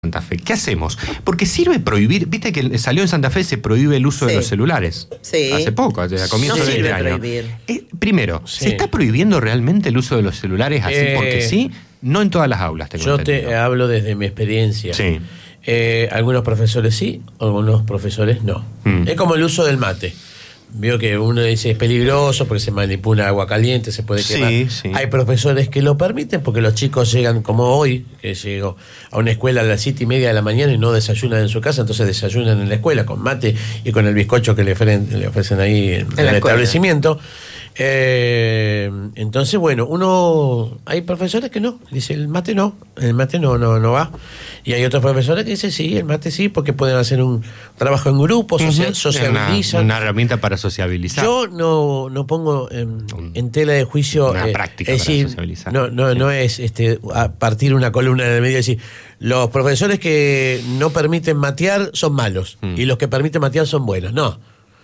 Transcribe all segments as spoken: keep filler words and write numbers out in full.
Santa Fe. ¿Qué hacemos? Porque sirve prohibir, viste que salió en Santa Fe, se prohíbe el uso sí. de los celulares. Sí. Hace poco, a comienzos no de este año. Eh, primero, sí. ¿se está prohibiendo realmente el uso de los celulares así eh, porque sí? No en todas las aulas, tengo Yo entendido. te hablo desde mi experiencia. Sí. Eh, algunos profesores sí, algunos profesores no. Mm. Es como el uso del mate. Veo que uno dice es peligroso porque se manipula agua caliente, se puede quemar. Sí, sí. Hay profesores que lo permiten porque los chicos llegan como hoy, que llego a una escuela a las siete y media de la mañana y no desayunan en su casa, entonces desayunan en la escuela con mate y con el bizcocho que le ofrecen, le ofrecen ahí en, en el establecimiento. Eh, entonces, bueno, uno hay profesores que no, dice el mate no, el mate no, no, no va. Y hay otros profesores que dicen sí, el mate sí, porque pueden hacer un trabajo en grupo, social, uh-huh. sociabilizan. Una, una herramienta para sociabilizar. Yo no, no pongo en, en tela de juicio una eh, práctica es para decir, sociabilizar. No, no, no es este a partir una columna en el medio y decir los profesores que no permiten matear son malos mm. y los que permiten matear son buenos. No.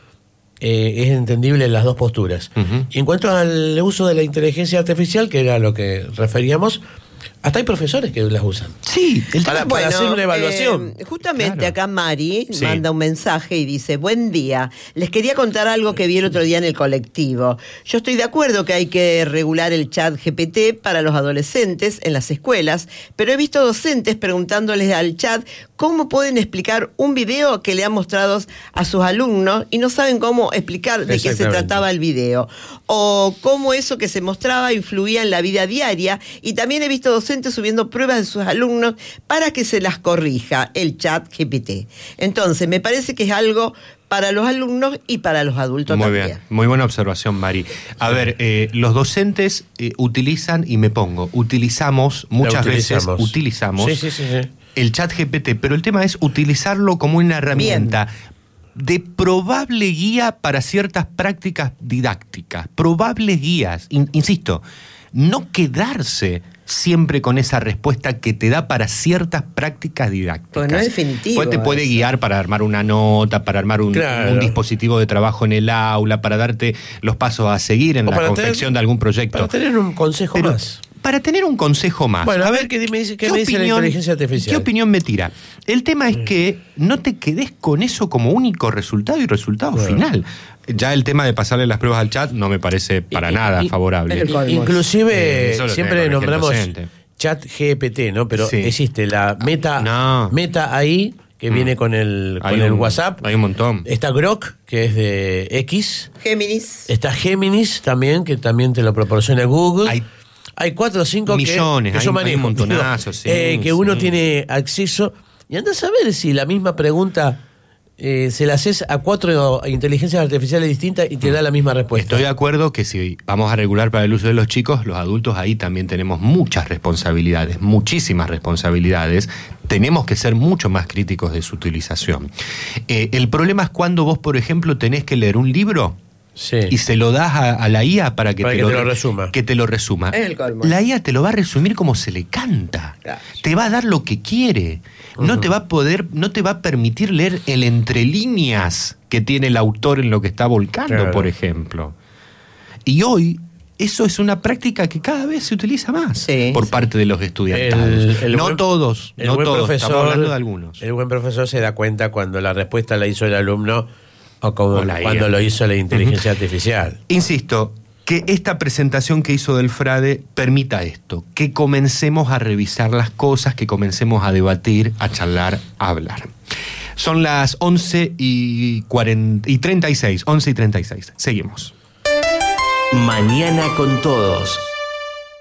Eh, es entendible las dos posturas. Uh-huh. Y en cuanto al uso de la inteligencia artificial, que era lo que referíamos, hasta hay profesores que las usan. Sí, el para, bueno, para hacer una evaluación. Eh, justamente claro. Acá Mari sí. manda un mensaje y dice: buen día, les quería contar algo que vi el otro día en el colectivo. Yo estoy de acuerdo que hay que regular el chat G P T para los adolescentes en las escuelas, pero he visto docentes preguntándoles al chat cómo pueden explicar un video que le han mostrado a sus alumnos y no saben cómo explicar de qué se trataba el video, o cómo eso que se mostraba influía en la vida diaria. Y también he visto docentes subiendo pruebas de sus alumnos para que se las corrija el chat G P T. Entonces, me parece que es algo para los alumnos y para los adultos muy también. Muy bien, muy buena observación, Mari. A sí. ver, eh, los docentes eh, utilizan, y me pongo, utilizamos, muchas utilizamos. veces utilizamos sí, sí, sí, sí. el chat G P T, pero el tema es utilizarlo como una herramienta bien. de probable guía para ciertas prácticas didácticas, probables guías, in, insisto, no quedarse siempre con esa respuesta que te da para ciertas prácticas didácticas. Pues no es definitivo. Pues te puede eso. guiar para armar una nota, para armar un, claro. un dispositivo de trabajo en el aula, para darte los pasos a seguir en o la confección tener, de algún proyecto. Para tener un consejo Pero, más. Para tener un consejo más. Bueno, a ver qué me dice, qué ¿qué me dice opinión, la inteligencia artificial. ¿Qué opinión me tira? El tema es que no te quedes con eso como único resultado y resultado bueno. final. Ya el tema de pasarle las pruebas al chat no me parece para y, nada y, favorable. Y, inclusive eh, siempre nombramos chat G P T, ¿no? Pero sí. existe la meta, no. meta A I, que mm. viene con el, con el un, WhatsApp. Hay un montón. Está Grok, que es de X. Géminis. Está Géminis también, que también te lo proporciona Google. Hay Hay cuatro o cinco millones, que, que yo hay, manejo. Hay un montonazo, sí, eh, que uno sí. tiene acceso. Y andás a ver si la misma pregunta eh, se la haces a cuatro inteligencias artificiales distintas y te da la misma respuesta. Estoy de acuerdo que si vamos a regular para el uso de los chicos, los adultos ahí también tenemos muchas responsabilidades, muchísimas responsabilidades. Tenemos que ser mucho más críticos de su utilización. Eh, el problema es cuando vos, por ejemplo, tenés que leer un libro. Sí. Y se lo das a, a la I A para que, para te, que lo, te lo resuma. Que te lo resuma. Es el colmo. La I A te lo va a resumir como se le canta. Claro. Te va a dar lo que quiere. Uh-huh. No te va a poder, no te va a permitir leer el entre líneas que tiene el autor en lo que está volcando, claro. por ejemplo. Y hoy eso es una práctica que cada vez se utiliza más sí, por sí. parte de los estudiantes. El, el no buen, todos, el no buen todos. Profesor, estamos hablando de algunos. El buen profesor se da cuenta cuando la respuesta la hizo el alumno o como cuando lo hizo la inteligencia uh-huh. artificial. Insisto, que esta presentación que hizo Del Frade permita esto, que comencemos a revisar las cosas, que comencemos a debatir, a charlar, a hablar. Son las once y treinta y seis, once y treinta y seis. Seguimos. Mañana con todos.